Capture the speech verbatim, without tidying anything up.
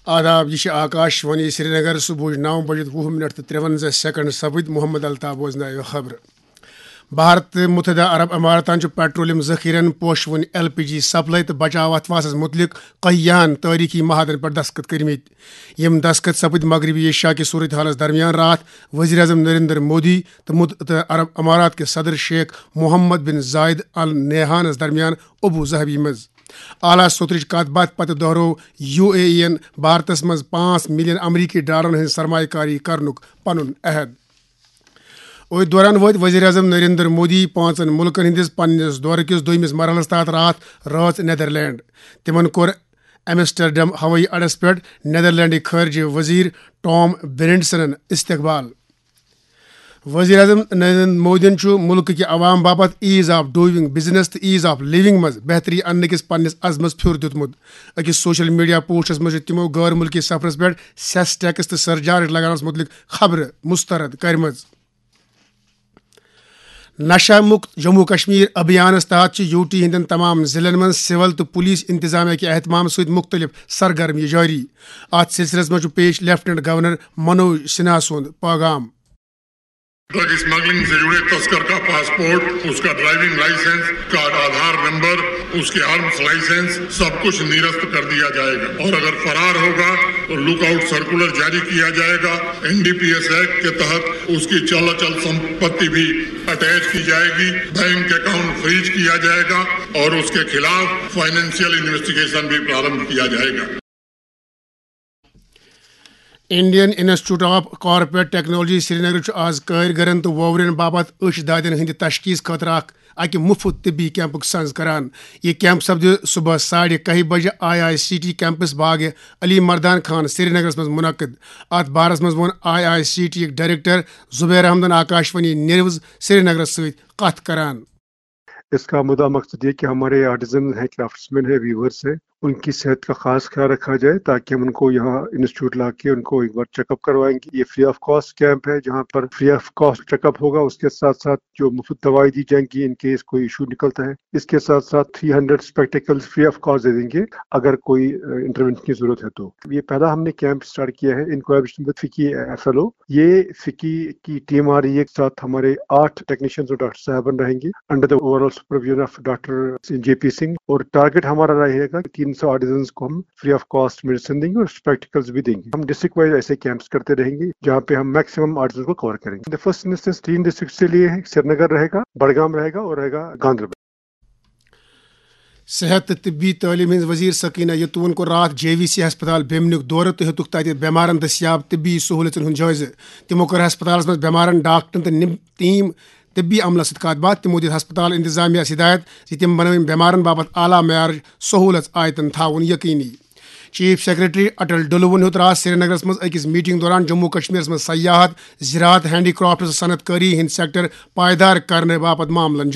آداب یہ آکاشوانی سری نگر صبح نو بجے وہ منٹ تو ترونزہ سیکنڈ سپد محمد الطاف بوزن خبر بھارت متحدہ عرب اماراتن پیٹرولیم ذخیرن پوشون ایل پی جی سپلائی تو بچاؤ اتفاقس متعلق کہیان تاریخی معاہدن پر دستخط کرمت یم دستخط سپد مغربی ایشیا کی صورت حالس درمیان رات وزیر اعظم نریندر مودی تو متحدہ عرب امارات کے صدر شیخ محمد بن زائد ال نہیانس درمیان ابو ظہبی مز اعلیٰ صوترچ کت بات پتہ دہرو یو اے ای ین بھارتس مز پانچ ملین امریکی ڈالرن ہند سرمایہ کاری کرنک پن عہد ات دوران ووت وزیر اعظم نریندر مودی پانچن ملکن ہندس پنس دورہ کس دویمس مرحلس تحت رات راژ نیدرلینڈ تمن کور ایمسٹرڈیم ہوئی اڈس پہ نیدرلینڈ خارجہ وزیر ٹام برینڈسن استقبال وزیر اعظم نریندر مودین ملک کے عوام باپت ایز آف ڈوئنگ بزنس تو ایز آف لیونگ مز بہتری ان کس پنس عزمس پھر دیتمت اکس سوشل میڈیا پوسٹس مجھ تمو غیر ملکی سفرس پہ سیس ٹیکس تو سرچارج لگانس متعلق خبر مسترد کرم نشہ مکت جموں کشمیر ابھیانس تحت یو ٹی ہندین تمام ضلع من سول تو پولیس انتظامیہ کے اہتمام ست مختلف سرگرمی جاری ات سلسلس مجھ پیش لیفٹنٹ گورنر منوج سنہا سند پیغام ڈرگ اسمگلنگ سے جڑے تسکر کا پاسپورٹ، اس کا driving licence, card Aadhaar number, اس کے آرمز لائسنس سب کچھ نیرست کر دیا جائے گا، اور اگر فرار ہوگا تو لک آؤٹ سرکولر جاری کیا جائے گا۔ N D P S act کے تحت اس کی چل اچل سمپتی بھی اٹیچ کی جائے گی، بینک اکاؤنٹ فریز کیا جائے گا اور اس کے خلاف فائنینشیل انویسٹیگیشن بھی پرارمبھ کیا جائے گا۔ Indian institute of corporate technology سری نگر آز کارگرن تو وورین باپت أچھ دادین ہند تشخیص خاطر اخ اکہ مفت طبی کیمپک سنز کران۔ یہ کیمپ سپد صبح ساڑھے کہہ بجے آئی آئی سی ٹی کیمپس باغ علی مردان خان سری نگرس مز منعقد۔ ات بارس مز وون آئی آئی سی ٹی ڈائریکٹر زبیر احمدن آکاشوانی نیوز سری نگرس ست کت کران۔ اس کا مدعا مقصد یہ کہ ہمارے آرٹیزن ہیں، کرافٹس مین ہیں، ویورس ہیں، ان کی صحت کا خاص خیال رکھا جائے تاکہ ہم ان کو یہاں انسٹیٹیوٹ لا کے ان کو ایک بار چیک اپ کروائیں گے۔ یہ فری آف کاسٹ کیمپ ہے جہاں پر free of cost check up ہوگا، اس کے ساتھ ساتھ جو مفت دوائی دی جائیں گی ان کیس کوئی ایشو نکلتا ہے۔ اس کے ساتھ ساتھ three hundred spectacle free of cost دے دیں گے اگر کوئی انٹروینشن کی ضرورت ہے تو۔ یہ پہلا ہم نے کیمپ اسٹارٹ کیا ہے ان collaboration with FICCI F L O. یہ فکی کی ٹیم آ رہی ہے، ساتھ ہمارے آٹھ ٹیکنیشینز اور ڈاکٹر صاحبان رہیں گے under the over all supervision of doctor J پی سنگھ، اور ٹارگیٹ ہمارا رہے گا تین سو آرٹیزنس کو ہم فری آف کاسٹ میڈیسن دیں گے اور اسپیکٹیکلز بھی دیں گے۔ ہم ڈسٹرکٹ وائز ایسے کیمپس کرتے رہیں گے جہاں پہ ہم میکسیمم آرٹیزن کو کور کریں گے۔ فرسٹ انسٹنس تین ڈسٹرکٹ سے لیے ہیں، سری نگر رہے گا، بڑگام رہے گا اور رہے گا گاندربل۔ صحت تو طبی تعلیم ہند وزیر سکینہ یتون کو رات جے وی سی ہسپتال بیمنک دورہ تو ہتک تتہ بیمارن دستیاب طبی سہولتن ہند جائزہ۔ تمو کر ہسپتالس مز بیمارن ڈاکٹرن تو ٹیم طبی عملس ست کت بات۔ تمو دت ہسپتال انتظامیہ ہدایت زِ تم بنوین بیمارن باپت اعلیٰ معیار سہولت آیتن تھاون یقینی۔ چیف سیکرٹری اٹل ڈلوون ہیوت رات سری نگرس مز اکس میٹنگ دوران جموں کشمیر مز سیاحت، زراعت، ہینڈی کرافٹس صنعت کاری ہند سیکٹر پائیدار کرنے باپت معاملن